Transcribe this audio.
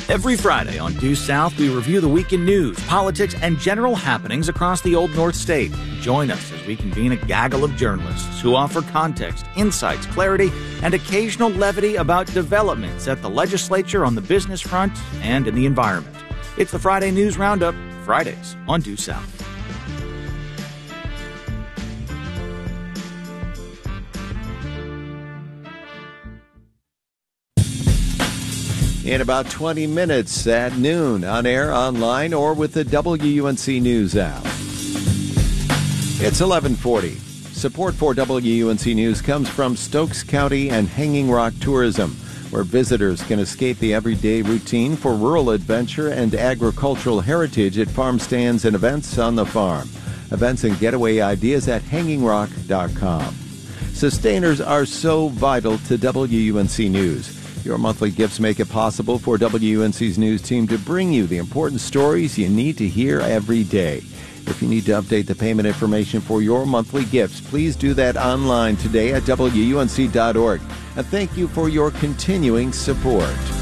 Every Friday on Due South, we review the week in news, politics, and general happenings across the Old North State. Join us as we convene a gaggle of journalists who offer context, insights, clarity, and occasional levity about developments at the legislature, on the business front, and in the environment. It's the Friday News Roundup, Fridays on Due South. In about 20 minutes at noon, on air, online, or with the WUNC News app. It's 11:40. Support for WUNC News comes from Stokes County and Hanging Rock Tourism, where visitors can escape the everyday routine for rural adventure and agricultural heritage at farm stands and events on the farm. Events and getaway ideas at hangingrock.com. Sustainers are so vital to WUNC News. Your monthly gifts make it possible for WUNC's news team to bring you the important stories you need to hear every day. If you need to update the payment information for your monthly gifts, please do that online today at WUNC.org. And thank you for your continuing support.